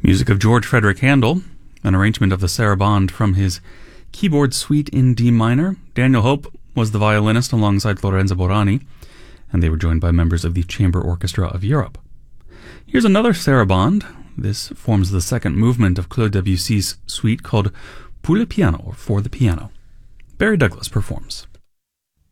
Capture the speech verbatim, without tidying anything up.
Music of George Frederick Handel, an arrangement of the Sarabande from his keyboard suite in D minor. Daniel Hope was the violinist alongside Lorenzo Borani, and they were joined by members of the Chamber Orchestra of Europe. Here's another Sarabande. This forms the second movement of Claude Debussy's suite called Pour le piano, or For the Piano. Barry Douglas performs.